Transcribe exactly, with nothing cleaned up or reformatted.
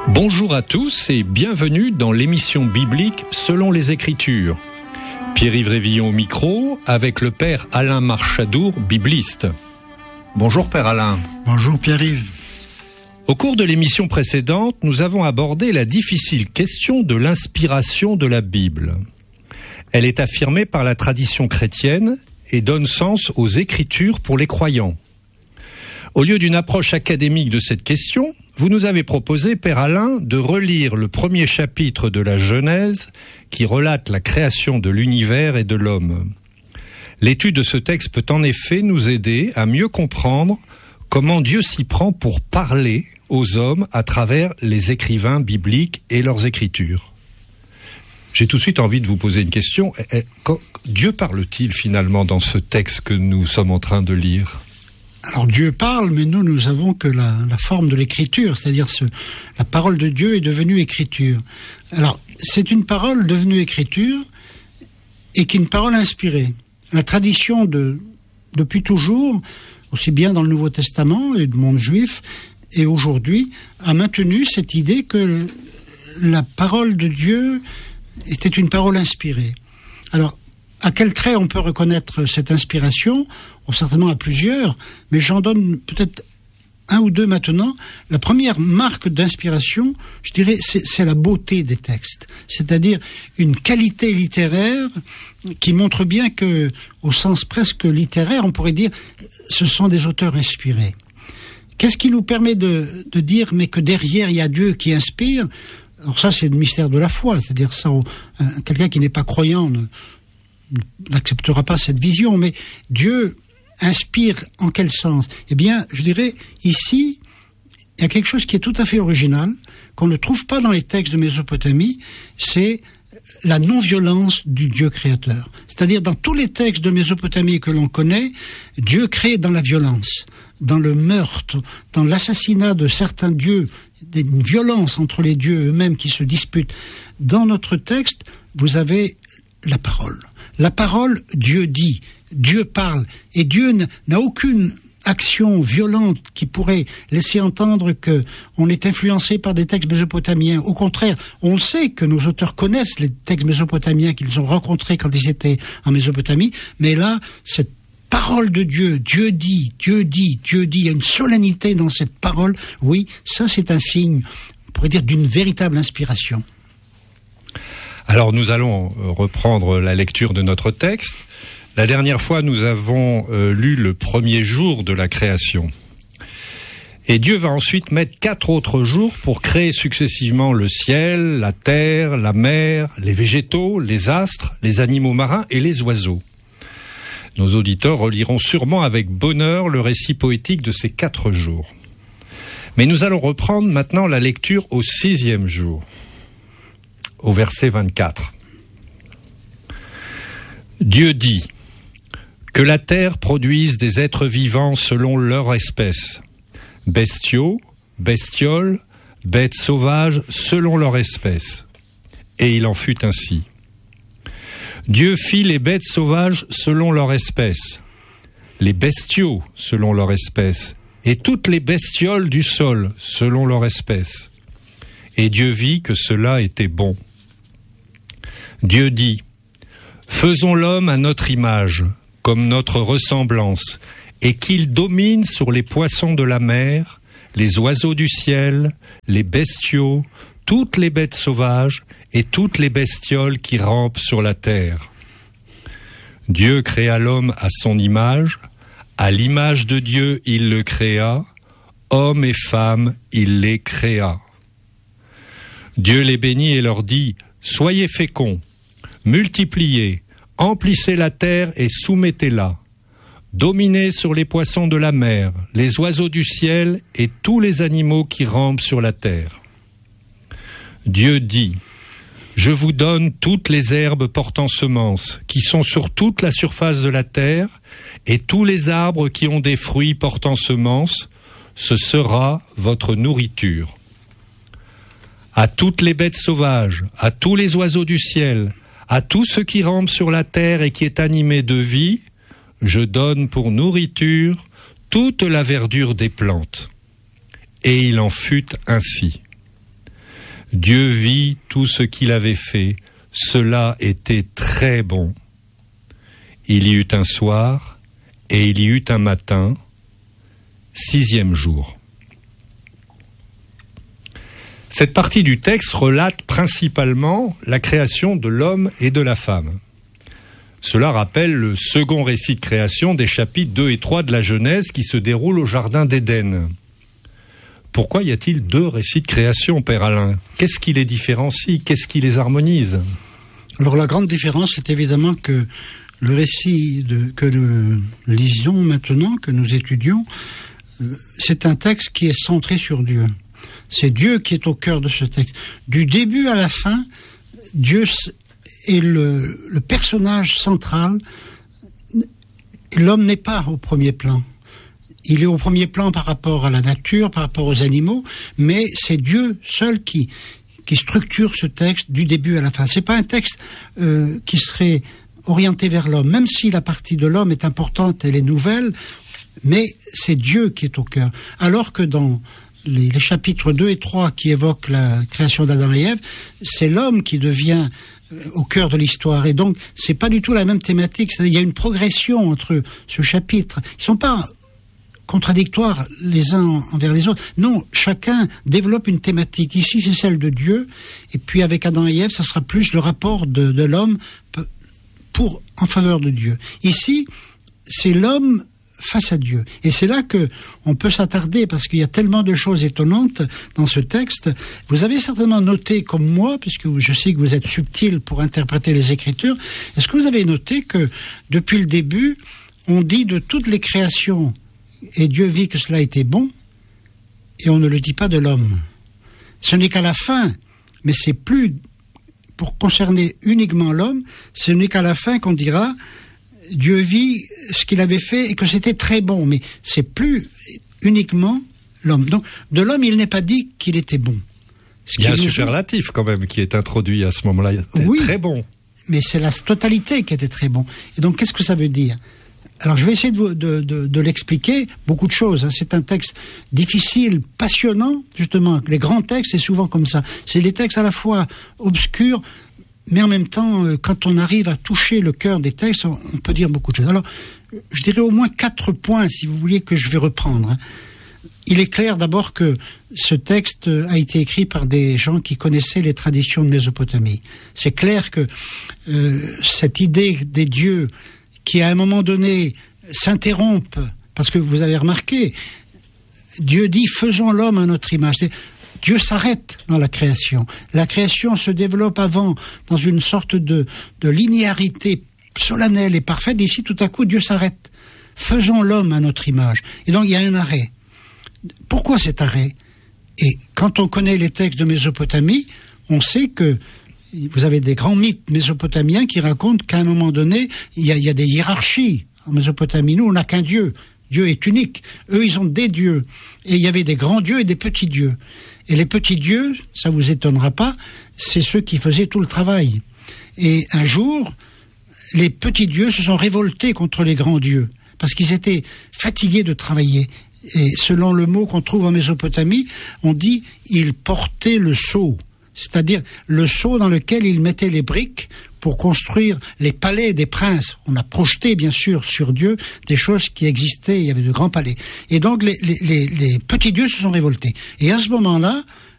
Bonjour à tous et bienvenue dans l'émission biblique Selon les Écritures. Pierre-Yves Révillon au micro avec le Père Alain Marchadour, bibliste. Bonjour Père Alain. Bonjour Pierre-Yves. Au cours de l'émission précédente, nous avons abordé la difficile question de l'inspiration de la Bible. Elle est affirmée par la tradition chrétienne et donne sens aux Écritures pour les croyants. Au lieu d'une approche académique de cette question, vous nous avez proposé, Père Alain, de relire le premier chapitre de la Genèse qui relate la création de l'univers et de l'homme. L'étude de ce texte peut en effet nous aider à mieux comprendre comment Dieu s'y prend pour parler aux hommes à travers les écrivains bibliques et leurs écritures. J'ai tout de suite envie de vous poser une question. Dieu parle-t-il finalement dans ce texte que nous sommes en train de lire ? Alors Dieu parle, mais nous, nous avons que la, la forme de l'écriture, c'est-à-dire ce, la parole de Dieu est devenue écriture. Alors, c'est une parole devenue écriture et qui est une parole inspirée. La tradition de, depuis toujours, aussi bien dans le Nouveau Testament et le monde juif, et aujourd'hui, a maintenu cette idée que la parole de Dieu était une parole inspirée. Alors, à quel trait on peut reconnaître cette inspiration ? Bon, certainement à plusieurs, mais j'en donne peut-être un ou deux maintenant. La première marque d'inspiration, je dirais, c'est, c'est la beauté des textes, c'est-à-dire une qualité littéraire qui montre bien que, au sens presque littéraire, on pourrait dire, ce sont des auteurs inspirés. Qu'est-ce qui nous permet de, de dire, mais que derrière il y a Dieu qui inspire ? Alors ça, c'est le mystère de la foi, c'est-à-dire ça, un, quelqu'un qui n'est pas croyant ne, n'acceptera pas cette vision, mais Dieu inspire en quel sens ? Eh bien, je dirais, ici, il y a quelque chose qui est tout à fait original, qu'on ne trouve pas dans les textes de Mésopotamie, c'est la non-violence du Dieu créateur. C'est-à-dire, dans tous les textes de Mésopotamie que l'on connaît, Dieu crée dans la violence, dans le meurtre, dans l'assassinat de certains dieux, une violence entre les dieux eux-mêmes qui se disputent. Dans notre texte, vous avez la parole. La parole, Dieu dit, Dieu parle, et Dieu n'a aucune action violente qui pourrait laisser entendre que on est influencé par des textes mésopotamiens. Au contraire, on sait que nos auteurs connaissent les textes mésopotamiens qu'ils ont rencontrés quand ils étaient en Mésopotamie, mais là, cette parole de Dieu, Dieu dit, Dieu dit, Dieu dit, il y a une solennité dans cette parole. Oui, ça c'est un signe, on pourrait dire, d'une véritable inspiration. Alors nous allons reprendre la lecture de notre texte. La dernière fois, nous avons euh, lu le premier jour de la création. Et Dieu va ensuite mettre quatre autres jours pour créer successivement le ciel, la terre, la mer, les végétaux, les astres, les animaux marins et les oiseaux. Nos auditeurs reliront sûrement avec bonheur le récit poétique de ces quatre jours. Mais nous allons reprendre maintenant la lecture au sixième jour, au verset vingt-quatre. Dieu dit : que la terre produise des êtres vivants selon leur espèce, bestiaux, bestioles, bêtes sauvages selon leur espèce. Et il en fut ainsi. Dieu fit les bêtes sauvages selon leur espèce, les bestiaux selon leur espèce, et toutes les bestioles du sol selon leur espèce. Et Dieu vit que cela était bon. Dieu dit : faisons l'homme à notre image, comme notre ressemblance, et qu'il domine sur les poissons de la mer, les oiseaux du ciel, les bestiaux, toutes les bêtes sauvages et toutes les bestioles qui rampent sur la terre. Dieu créa l'homme à son image, à l'image de Dieu il le créa, hommes et femmes il les créa. Dieu les bénit et leur dit : soyez féconds, multipliez, emplissez la terre et soumettez-la. Dominez sur les poissons de la mer, les oiseaux du ciel et tous les animaux qui rampent sur la terre. Dieu dit : je vous donne toutes les herbes portant semence, qui sont sur toute la surface de la terre, et tous les arbres qui ont des fruits portant semence, ce sera votre nourriture. À toutes les bêtes sauvages, à tous les oiseaux du ciel, à tout ce qui rampe sur la terre et qui est animé de vie, je donne pour nourriture toute la verdure des plantes. Et il en fut ainsi. Dieu vit tout ce qu'il avait fait. Cela était très bon. Il y eut un soir et il y eut un matin, sixième jour. Cette partie du texte relate principalement la création de l'homme et de la femme. Cela rappelle le second récit de création des chapitres deux et trois de la Genèse qui se déroule au jardin d'Éden. Pourquoi y a-t-il deux récits de création, Père Alain ? Qu'est-ce qui les différencie ? Qu'est-ce qui les harmonise ? Alors la grande différence, c'est évidemment que le récit de, que nous lisions maintenant, que nous étudions, euh, c'est un texte qui est centré sur Dieu. C'est Dieu qui est au cœur de ce texte. Du début à la fin, Dieu est le, le personnage central. L'homme n'est pas au premier plan. Il est au premier plan par rapport à la nature, par rapport aux animaux, mais c'est Dieu seul qui, qui structure ce texte du début à la fin. C'est pas un texte euh, qui serait orienté vers l'homme, même si la partie de l'homme est importante, elle est nouvelle, mais c'est Dieu qui est au cœur. Alors que dans les, les chapitres deux et trois qui évoquent la création d'Adam et Ève, c'est l'homme qui devient au cœur de l'histoire. Et donc, c'est pas du tout la même thématique. Il y a une progression entre ce chapitre. Ils sont pas contradictoires les uns envers les autres. Non, chacun développe une thématique. Ici, c'est celle de Dieu. Et puis, avec Adam et Ève, ça sera plus le rapport de, de l'homme pour, en faveur de Dieu. Ici, c'est l'homme face à Dieu. Et c'est là que on peut s'attarder, parce qu'il y a tellement de choses étonnantes dans ce texte. Vous avez certainement noté, comme moi, puisque je sais que vous êtes subtil pour interpréter les Écritures, est-ce que vous avez noté que, depuis le début, on dit de toutes les créations, et Dieu vit que cela était bon, et on ne le dit pas de l'homme. Ce n'est qu'à la fin, mais c'est plus, pour concerner uniquement l'homme, ce n'est qu'à la fin qu'on dira Dieu vit ce qu'il avait fait et que c'était très bon, mais c'est plus uniquement l'homme. Donc, de l'homme, il n'est pas dit qu'il était bon. Ce Il y a un superlatif quand même qui est introduit à ce moment-là. Oui, très bon. Mais c'est la totalité qui était très bon. Et donc, qu'est-ce que ça veut dire ? Alors, je vais essayer de, vous, de, de, de l'expliquer. Beaucoup de choses. Hein. C'est un texte difficile, passionnant, justement. Les grands textes, c'est souvent comme ça. C'est des textes à la fois obscurs, mais en même temps, quand on arrive à toucher le cœur des textes, on peut dire beaucoup de choses. Alors, je dirais au moins quatre points, si vous vouliez, que je vais reprendre. Il est clair d'abord que ce texte a été écrit par des gens qui connaissaient les traditions de Mésopotamie. C'est clair que euh, cette idée des dieux qui, à un moment donné, s'interrompent, parce que vous avez remarqué, Dieu dit « faisons l'homme à notre image ». Dieu s'arrête dans la création. La création se développe avant dans une sorte de, de linéarité solennelle et parfaite. Ici, tout à coup, Dieu s'arrête. Faisons l'homme à notre image. Et donc, il y a un arrêt. Pourquoi cet arrêt ? Et quand on connaît les textes de Mésopotamie, on sait que vous avez des grands mythes mésopotamiens qui racontent qu'à un moment donné, il y a, il y a des hiérarchies. En Mésopotamie, nous, on n'a qu'un Dieu. Dieu est unique. Eux, ils ont des dieux. Et il y avait des grands dieux et des petits dieux. Et les petits dieux, ça vous étonnera pas, c'est ceux qui faisaient tout le travail. Et un jour, les petits dieux se sont révoltés contre les grands dieux, parce qu'ils étaient fatigués de travailler. Et selon le mot qu'on trouve en Mésopotamie, on dit « ils portaient le sceau », c'est-à-dire le sceau dans lequel ils mettaient les briques pour construire les palais des princes. On a projeté, bien sûr, sur Dieu des choses qui existaient. Il y avait de grands palais. Et donc, les, les, les, les petits dieux se sont révoltés. Et à ce moment-là,